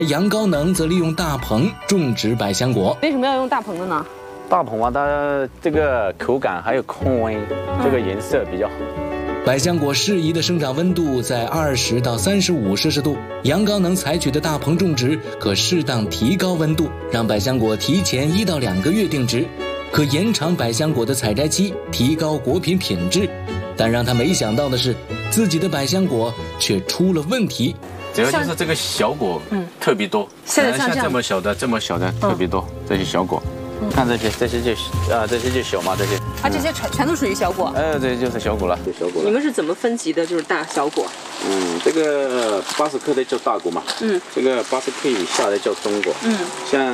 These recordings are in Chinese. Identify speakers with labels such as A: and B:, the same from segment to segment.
A: 杨高能则利用大棚种植百香果。
B: 为什么要用大棚的呢？
C: 大棚啊，它这个口感还有控温，这个颜色比较好。
A: 百香果适宜的生长温度在20到35摄氏度，杨高能采取的大棚种植可适当提高温度，让百香果提前1到2个月定植，可延长百香果的采摘期，提高果品品质。但让他没想到的是，自己的百香果却出了问题。
C: 主要就是这个小果，特别多。
B: 现在像
C: 这么小的特别多，这些小果。看这些就小嘛，这些。
B: 这些全都属于小果。
C: 这就是小果了，就小果了。
B: 你们是怎么分级的？就是大小果。
C: 这个80克的叫大果嘛。这个80克以下的叫中果。像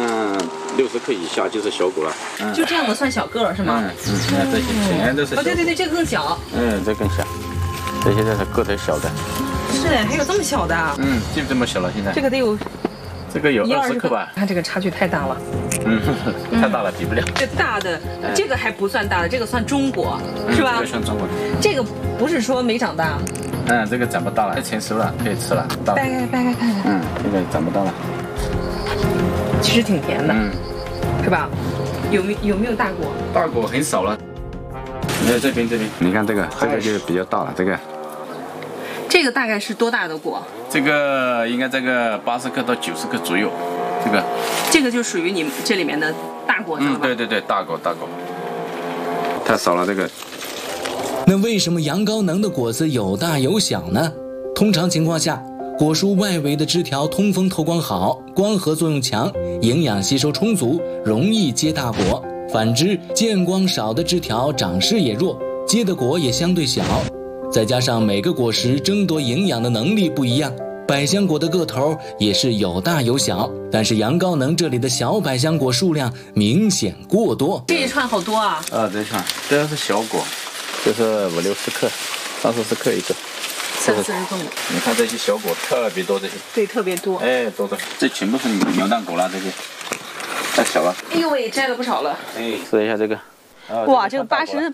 C: 60克以下就是小果了。
B: 就这样的算小个儿是吗？
C: 那这些全都是小。
B: 对，这个更小。
C: 这更小。这些都是个头小的。
B: 是，还有这么小的。
C: 就这么小了，现在。
B: 这个得有。
C: 这个有20克吧？
B: 看这个差距太大了。
C: 太大了，比不了。
B: 这大的，这个还不算大的，这个算中果，是吧？
C: 这个算中果。
B: 这个不是说没长大。
C: 这个长不大了，成熟了，可以吃了。
B: 掰开看看。
C: 这个长不大了。
B: 其实挺甜的。是吧？有没有大果？
C: 大果很少了。你看这边，你看这个就比较大了，这个。
B: 这个大概是多大的果？
C: 这个应该这个80克到90克左右，这个
B: 就属于你这里面的大果了吧？
C: 对，大果，太少了这个。
A: 那为什么杨高能的果子有大有小呢？通常情况下，果蔬外围的枝条通风透光好，光合作用强，营养吸收充足，容易结大果。反之，见光少的枝条长势也弱，结的果也相对小。再加上每个果实争夺营养的能力不一样，百香果的个头也是有大有小，但是杨高能这里的小百香果数量明显过多。
B: 这一串好多啊！
C: 这一串这是小果，这是50-60克，30-40克一个
B: ，30-40克。
C: 你看这些小果特别多，这些。对，
B: 特别多。
C: 多的，这全部是牛蛋果了，这些太小了。
B: 哎呦喂，摘了不少了。
C: 试一下这个。
B: 哇，这个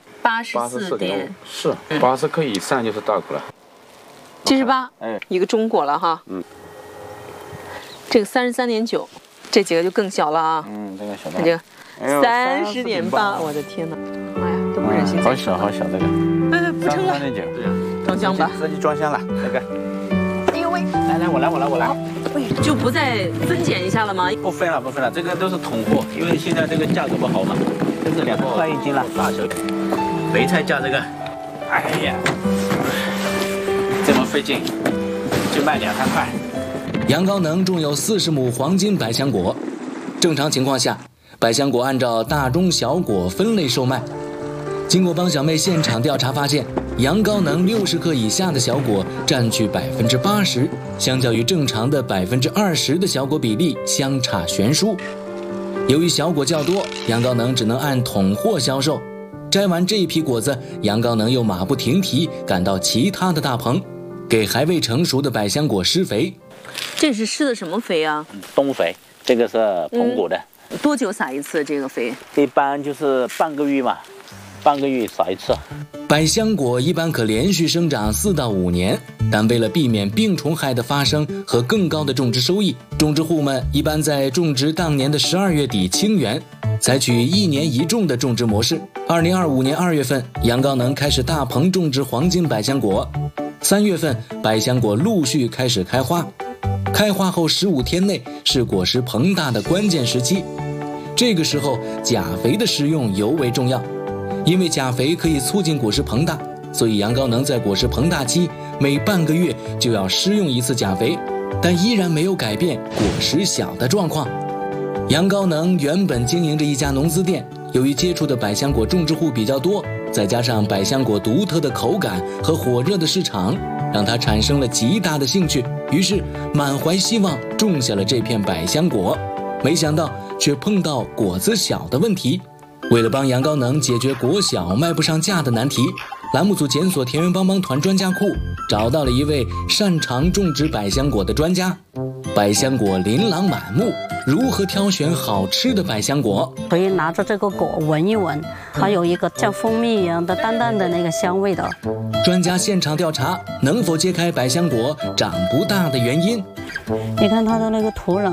B: 84.4，80
C: 克以上就是大果了。
B: 78，一个中果了哈。这个33.9，这几个就更小了啊。
C: 这个小的。
B: 这个30.8，我的天哪！哎呀，都不忍心。
C: 好小这个。
B: 不称了。
C: 33.9，对呀。
B: 装箱吧。
C: 自己装箱了，这个。
B: 哎呦喂！
C: 来，我来。
B: 就不再分拣一下了吗？
C: 不分了，这个都是统货，因为现在这个价格不好嘛，这是2块1斤了，大小。肥菜价这个，哎呀，这么费劲，就卖2-3块。
A: 杨高能种有40亩黄金百香果，正常情况下，百香果按照大中小果分类售卖。经过帮小妹现场调查发现，杨高能60克以下的小果占据80%，相较于正常的20%的小果比例相差悬殊。由于小果较多，杨高能只能按统货销售。摘完这一批果子，杨高能又马不停蹄赶到其他的大棚，给还未成熟的百香果施肥。
B: 这是施的什么肥啊？
C: 冬肥，这个是棚果的。
B: 多久撒一次这个肥？
C: 一般就是半个月嘛。半个月撒一次。
A: 百香果一般可连续生长4到5年，但为了避免病虫害的发生和更高的种植收益，种植户们一般在种植当年的12月底清园，采取1年1种的种植模式。2025年2月份，杨高能开始大棚种植黄金百香果，3月份百香果陆续开始开花，开花后15天内是果实膨大的关键时期，这个时候钾肥的使用尤为重要。因为钾肥可以促进果实膨大，所以杨高能在果实膨大期每半个月就要施用1次钾肥，但依然没有改变果实小的状况。杨高能原本经营着一家农资店，由于接触的百香果种植户比较多，再加上百香果独特的口感和火热的市场，让他产生了极大的兴趣，于是满怀希望种下了这片百香果，没想到却碰到果子小的问题。为了帮杨高能解决果小卖不上价的难题，栏目组检索田园帮帮团专家库，找到了一位擅长种植百香果的专家。百香果琳琅满目，如何挑选好吃的百香果？
D: 可以拿着这个果闻一闻，它有一个像蜂蜜一样的淡淡的那个香味的。
A: 专家现场调查，能否揭开百香果长不大的原因？
D: 你看它的那个土壤